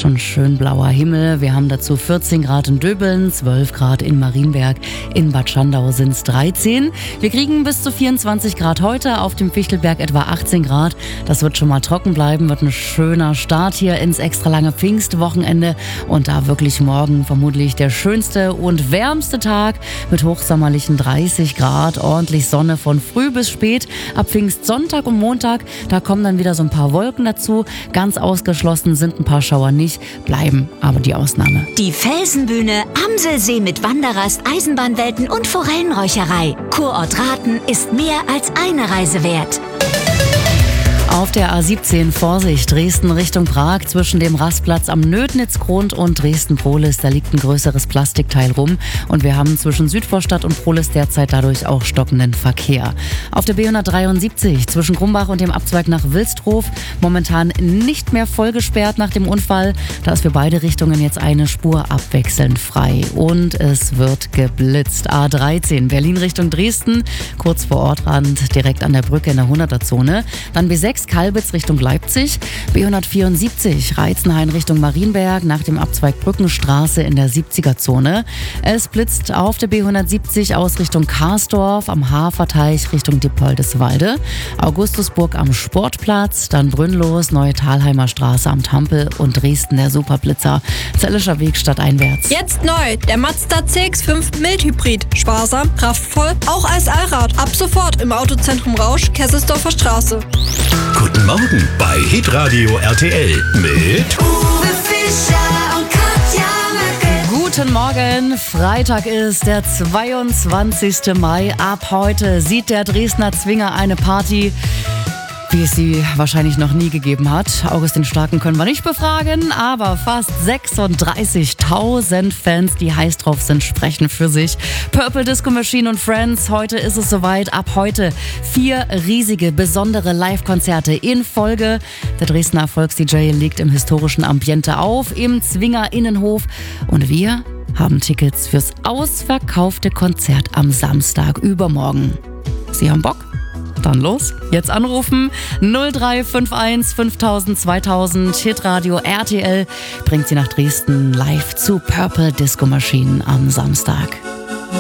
Schon schön blauer Himmel. Wir haben dazu 14 Grad in Döbeln, 12 Grad in Marienberg. In Bad Schandau sind es 13. Wir kriegen bis zu 24 Grad heute, auf dem Fichtelberg etwa 18 Grad. Das wird schon mal trocken bleiben, wird ein schöner Start hier ins extra lange Pfingstwochenende. Und da wirklich morgen vermutlich der schönste und wärmste Tag mit hochsommerlichen 30 Grad. Ordentlich Sonne von früh bis spät. Ab Pfingstsonntag und Montag, da kommen dann wieder so ein paar Wolken dazu. Ganz ausgeschlossen sind ein paar Schauer nicht, bleiben aber die Ausnahme. Die Felsenbühne, Amselsee mit Wanderrast, Eisenbahnwelten und Forellenräucherei. Kurort Rathen ist mehr als eine Reise wert. Auf der A17 Vorsicht, Dresden Richtung Prag, zwischen dem Rastplatz am Nödnitzgrund und Dresden-Prohlis, da liegt ein größeres Plastikteil rum und wir haben zwischen Südvorstadt und Prohlis derzeit dadurch auch stockenden Verkehr. Auf der B173 zwischen Grumbach und dem Abzweig nach Wilsdruf momentan nicht mehr voll gesperrt nach dem Unfall. Da ist für beide Richtungen jetzt eine Spur abwechselnd frei und es wird geblitzt. A13 Berlin Richtung Dresden, kurz vor Ortrand, direkt an der Brücke in der 100er-Zone. Dann B6 Kalbitz Richtung Leipzig, B174 Reizenhain Richtung Marienberg nach dem Abzweig Brückenstraße in der 70er-Zone. Es blitzt auf der B170 aus Richtung Karsdorf, am Haferteich Richtung Dippoldeswalde, Augustusburg am Sportplatz, dann Brünnlos, Neue Thalheimer Straße am Tampel und Dresden der Superblitzer, Zellischer Weg stadteinwärts. Jetzt neu, der Mazda CX-5 Mild-Hybrid. Sparsam, kraftvoll, auch als Allrad. Ab sofort im Autozentrum Rausch, Kesselsdorfer Straße. Guten Morgen bei Hitradio RTL mit Uwe Fischer und Katja Möcke. Guten Morgen, Freitag ist der 22. Mai. Ab heute sieht der Dresdner Zwinger eine Party, wie es sie wahrscheinlich noch nie gegeben hat. August den Starken können wir nicht befragen, aber fast 36.000 Fans, die heiß drauf sind, sprechen für sich. Purple Disco Machine und Friends, heute ist es soweit. Ab heute 4 riesige, besondere Live-Konzerte in Folge. Der Dresdner Erfolgs-DJ legt im historischen Ambiente auf, im Zwinger Innenhof. Und wir haben Tickets fürs ausverkaufte Konzert am Samstag übermorgen. Sie haben Bock? Dann los, jetzt anrufen 0351 5000 2000. Hitradio RTL bringt sie nach Dresden live zu Purple Disco Machine am Samstag.